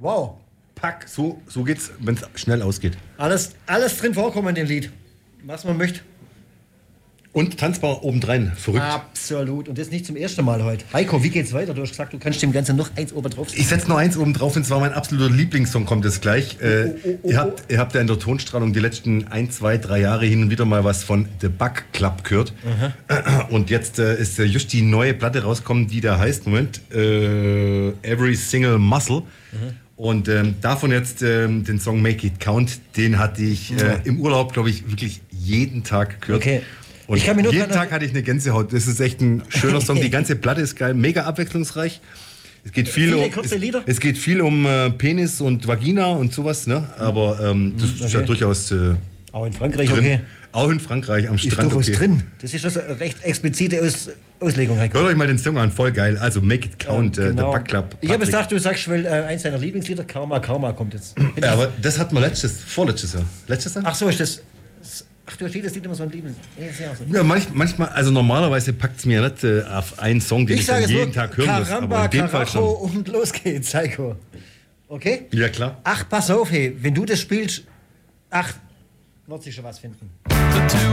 Wow. Pack, so geht's, wenn es schnell ausgeht. Alles drin vorkommen in dem Lied. Was man möchte. Und tanzbar obendrein, verrückt. Absolut. Und das nicht zum ersten Mal heute. Heiko, wie geht's weiter? Du hast gesagt, du kannst dem Ganzen noch eins oben drauf. Ich setze noch eins oben drauf, und zwar mein absoluter Lieblingssong kommt jetzt gleich. Ihr habt ja in der Tonstrahlung die letzten 1, 2, 3 Jahre hin und wieder mal was von The Bug Club gehört. Und jetzt ist just die neue Platte rausgekommen, die da heißt, Every Single Muscle. Und davon jetzt den Song Make It Count, den hatte ich im Urlaub, glaube ich, wirklich jeden Tag gehört. Okay. Und jeden Tag hatte ich eine Gänsehaut. Das ist echt ein schöner Song. Die ganze Platte ist geil, mega abwechslungsreich. Es geht viel um Penis und Vagina und sowas, ne? Aber das ist ja durchaus auch in Frankreich, drin. okay. Auch in Frankreich am Strand. Ist durchaus drin. Das ist eine recht explizite Auslegung. Hört euch mal den Song an, voll geil. Also Make It Count, genau. The Bug Club. Ich habe gedacht, du sagst, weil eins deiner Lieblingslieder, Karma kommt jetzt. Ja, aber das hatten wir vorletztes Jahr. Letztes Jahr? Ach so, ist das... Ach, du hast jedes Lied immer so ein Liebling. Ja, manchmal, also normalerweise packt es mir nicht auf einen Song, den ich dann jeden Tag hören muss. Aber in dem Fall schon. Und los geht's, Psycho. Okay? Ja, klar. Ach, pass auf, hey, wenn du das spielst, wird sich schon was finden. The two